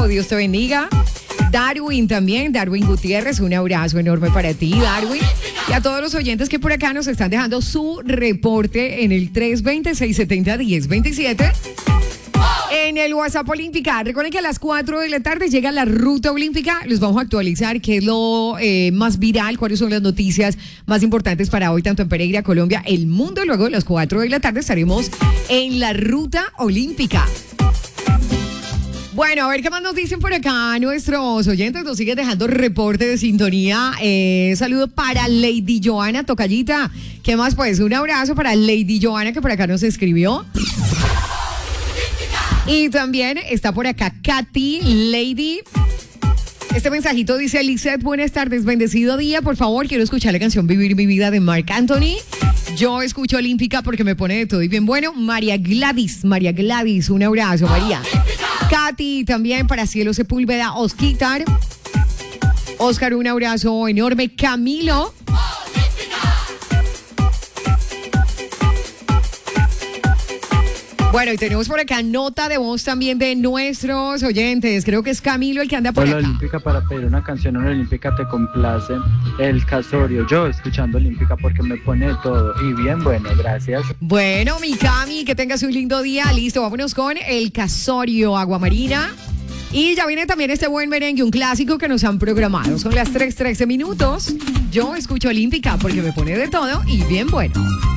abrazo, Dios te bendiga. Darwin también, Darwin Gutiérrez, un abrazo enorme para ti, Darwin. Y a todos los oyentes que por acá nos están dejando su reporte en el 320-670-1027. En el WhatsApp Olímpica. Recuerden que a las 4 de la tarde llega la ruta olímpica. Les vamos a actualizar qué es lo más viral, cuáles son las noticias más importantes para hoy, tanto en Pereira, Colombia, el mundo. Luego de las 4 de la tarde estaremos en la ruta olímpica. Bueno, a ver qué más nos dicen por acá nuestros oyentes. Nos siguen dejando reporte de sintonía. Saludo para Lady Joana Tocallita. ¿Qué más pues? Un abrazo para Lady Joana que por acá nos escribió. Y también está por acá Katy, Lady. Este mensajito dice: Lizeth, buenas tardes, bendecido día. Por favor, quiero escuchar la canción Vivir mi vida de Marc Anthony. Yo escucho Olímpica porque me pone de todo y bien bueno. María Gladys, un abrazo, María. Katy, también para Cielo Sepúlveda, Oscar, un abrazo enorme. Camilo. Bueno, y tenemos por acá nota de voz también de nuestros oyentes. Creo que es Camilo el que anda por Hola, acá. Olímpica, para pedir una canción en Olímpica te complace El Casorio. Yo escuchando Olímpica porque me pone de todo. Y bien, bueno, gracias. Bueno, mi Cami, que tengas un lindo día. Listo, vámonos con El Casorio, Aguamarina. Y ya viene también este buen merengue, un clásico que nos han programado. Son las 3:13. Yo escucho Olímpica porque me pone de todo y bien bueno.